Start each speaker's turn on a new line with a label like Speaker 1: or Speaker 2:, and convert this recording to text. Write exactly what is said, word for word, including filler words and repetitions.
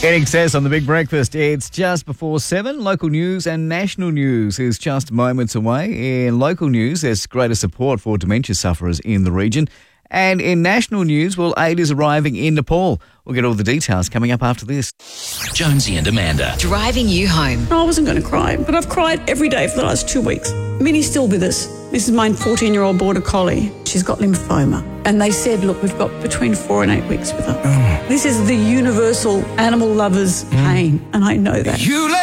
Speaker 1: In excess on the Big Breakfast, it's just before seven. Local news and national news is just moments away. In local news, there's greater support for dementia sufferers in the region. And in national news, well, aid is arriving in Nepal. We'll get all the details coming up after this.
Speaker 2: Jonesy and Amanda.
Speaker 3: Driving you home.
Speaker 4: I wasn't going to cry, but I've cried every day for the last two weeks. Minnie's still with us. This is my fourteen-year-old border collie. She's got lymphoma. And they said, look, we've got between four and eight weeks with her. Oh. This is the universal animal lover's pain, and I know that.
Speaker 2: You let